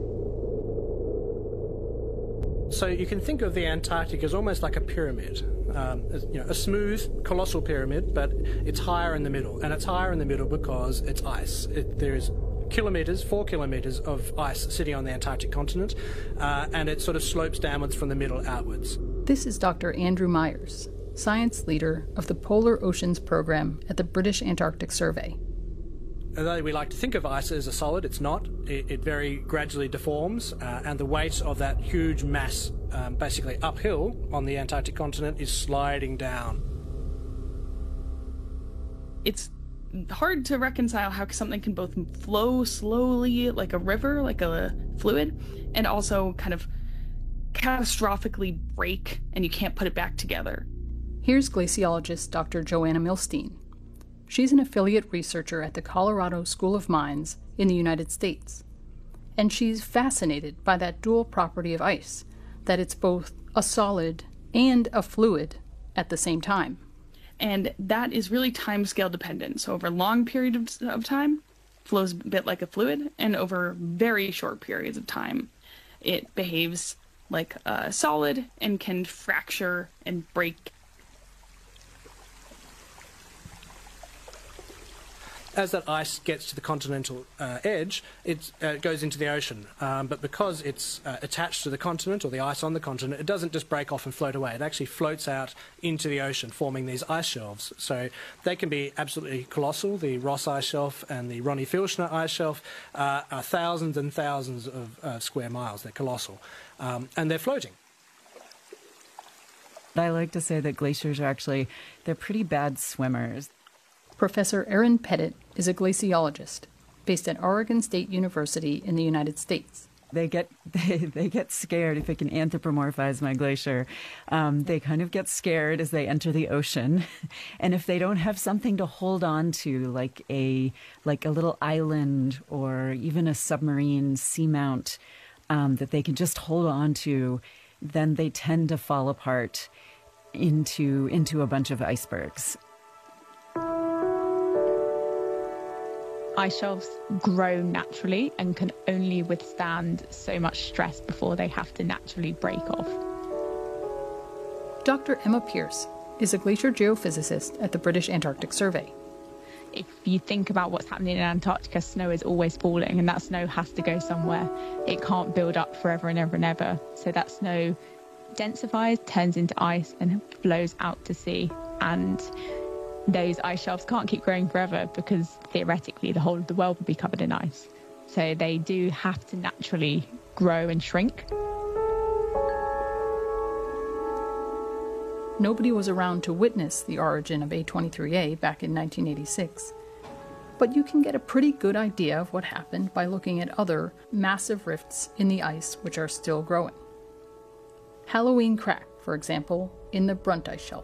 So you can think of the Antarctic as almost like a pyramid, a smooth, colossal pyramid, but it's higher in the middle. And it's higher in the middle because it's ice. There's 4 kilometres of ice sitting on the Antarctic continent, and it sort of slopes downwards from the middle outwards. This is Dr. Andrew Myers, science leader of the Polar Oceans Program at the British Antarctic Survey. Although we like to think of ice as a solid, it's not. It very gradually deforms, and the weight of that huge mass, basically uphill on the Antarctic continent, is sliding down. It's hard to reconcile how something can both flow slowly like a river, like a fluid, and also kind of catastrophically break and you can't put it back together. Here's glaciologist Dr. Joanna Milstein. She's an affiliate researcher at the Colorado School of Mines in the United States. And she's fascinated by that dual property of ice, that it's both a solid, and a fluid at the same time. And that is really timescale dependent. So over a long period of time, flows a bit like a fluid, and over very short periods of time, it behaves like a solid and can fracture and break. As that ice gets to the continental edge, it goes into the ocean. But because it's attached to the continent, or the ice on the continent, it doesn't just break off and float away. It actually floats out into the ocean, forming these ice shelves. So they can be absolutely colossal. The Ross Ice Shelf and the Ronnie Filchner Ice Shelf are thousands and thousands of square miles. They're colossal. And they're floating. I like to say that glaciers are they're pretty bad swimmers. Professor Aaron Pettit is a glaciologist based at Oregon State University in the United States. They get scared, if I can anthropomorphize my glacier. They kind of get scared as they enter the ocean, and if they don't have something to hold on to, like a little island or even a submarine seamount that they can just hold on to, then they tend to fall apart into a bunch of icebergs. Ice shelves grow naturally and can only withstand so much stress before they have to naturally break off. Dr. Emma Pierce is a glacier geophysicist at the British Antarctic Survey. If you think about what's happening in Antarctica, snow is always falling, and that snow has to go somewhere. It can't build up forever and ever and ever. So that snow densifies, turns into ice, and flows out to sea. And those ice shelves can't keep growing forever because theoretically the whole of the world would be covered in ice. So they do have to naturally grow and shrink. Nobody was around to witness the origin of A23A back in 1986, but you can get a pretty good idea of what happened by looking at other massive rifts in the ice which are still growing. Halloween Crack, for example, in the Brunt Ice Shelf.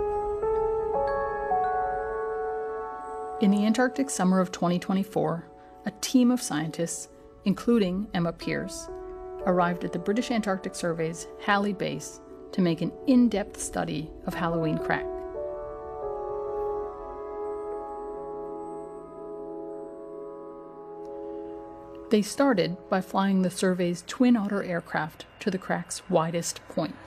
In the Antarctic summer of 2024, a team of scientists, including Emma Pierce, arrived at the British Antarctic Survey's Halley Base to make an in-depth study of Halloween Crack. They started by flying the survey's Twin Otter aircraft to the crack's widest point.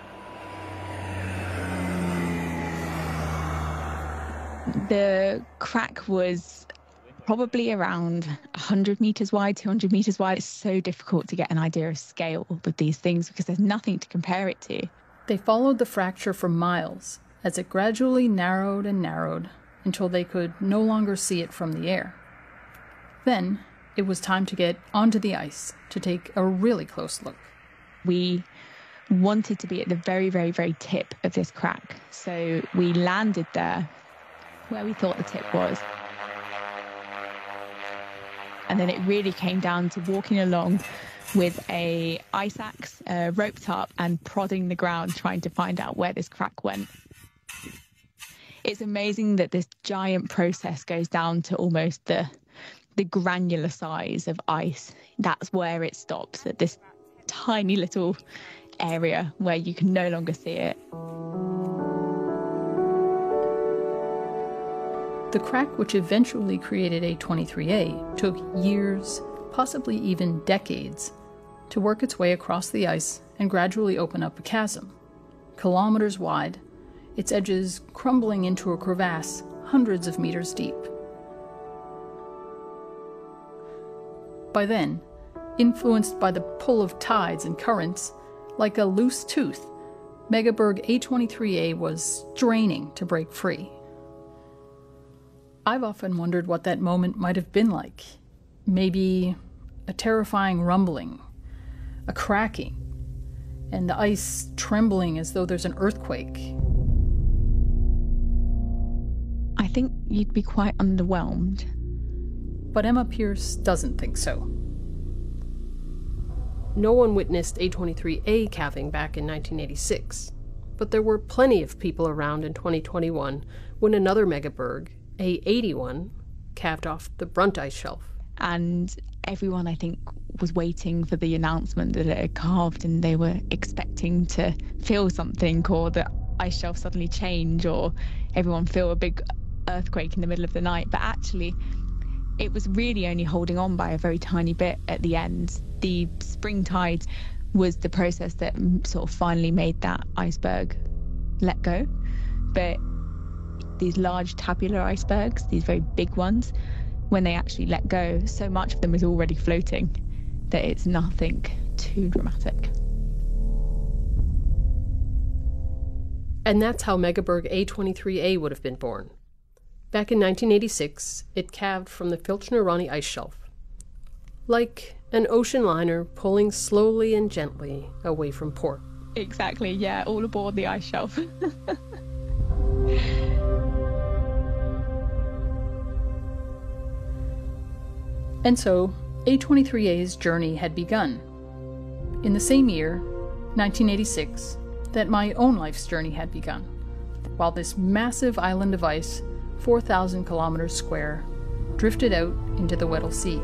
The crack was probably around 100 meters wide, 200 meters wide. It's so difficult to get an idea of scale with these things because there's nothing to compare it to. They followed the fracture for miles as it gradually narrowed and narrowed until they could no longer see it from the air. Then it was time to get onto the ice to take a really close look. We wanted to be at the very, very, very tip of this crack. So we landed there where we thought the tip was. And then it really came down to walking along with a ice axe, roped up, and prodding the ground, trying to find out where this crack went. It's amazing that this giant process goes down to almost the granular size of ice. That's where it stops, at this tiny little area where you can no longer see it. The crack which eventually created A23A took years, possibly even decades, to work its way across the ice and gradually open up a chasm, kilometers wide, its edges crumbling into a crevasse hundreds of meters deep. By then, influenced by the pull of tides and currents, like a loose tooth, Megaberg A23A was straining to break free. I've often wondered what that moment might have been like. Maybe a terrifying rumbling, a cracking, and the ice trembling as though there's an earthquake. I think you'd be quite underwhelmed. But Emma Pierce doesn't think so. No one witnessed A23A calving back in 1986, but there were plenty of people around in 2021 when another megaberg, A81, calved off the Brunt Ice Shelf. And everyone, I think, was waiting for the announcement that it had calved, and they were expecting to feel something, or the ice shelf suddenly change, or everyone feel a big earthquake in the middle of the night. But actually, it was really only holding on by a very tiny bit at the end. The spring tide was the process that sort of finally made that iceberg let go. But these large tabular icebergs, these very big ones, when they actually let go, so much of them is already floating that it's nothing too dramatic. And that's how Megaberg A23A would have been born. Back in 1986, it calved from the Filchner-Ronne ice shelf, like an ocean liner pulling slowly and gently away from port. Exactly, yeah, all aboard the ice shelf. And so, A23A's journey had begun. In the same year, 1986, that my own life's journey had begun, while this massive island of ice, 4,000 kilometers square, drifted out into the Weddell Sea.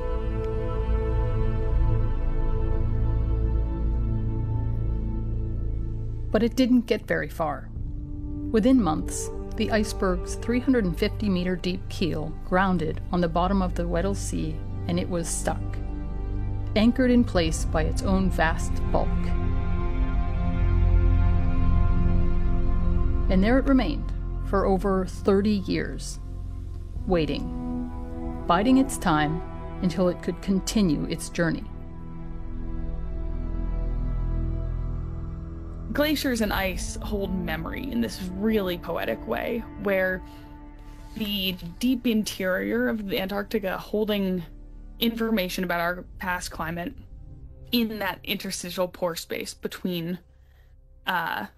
But it didn't get very far. Within months, the iceberg's 350-meter deep keel grounded on the bottom of the Weddell Sea, and it was stuck, anchored in place by its own vast bulk. And there it remained for over 30 years, waiting, biding its time until it could continue its journey. Glaciers and ice hold memory in this really poetic way, where the deep interior of the Antarctica holding information about our past climate in that interstitial pore space between